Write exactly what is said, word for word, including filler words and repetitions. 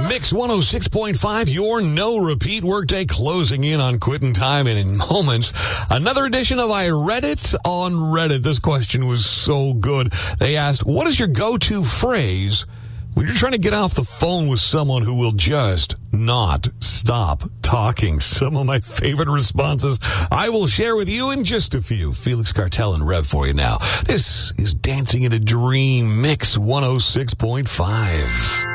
Mix one oh six point five, your no-repeat workday closing in on quitting time, and in moments, another edition of I Read It on Reddit. This question was so good. They asked, what is your go-to phrase when you're trying to get off the phone with someone who will just not stop talking? Some of my favorite responses I will share with you in just a few. Felix Cartel and Rev for you now. This is Dancing in a Dream, Mix one oh six point five.